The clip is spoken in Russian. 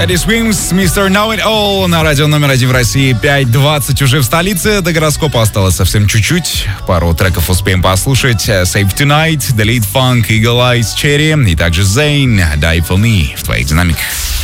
Teddy Swims, Mr. Know It All на радио номер 1 в России. 5:20 уже в столице. До гороскопа осталось совсем чуть-чуть. Пару треков успеем послушать. Save Tonight, The Lead Funk, Eagle Eyes, Cherry и также Zayn, Die For Me в твоих динамиках.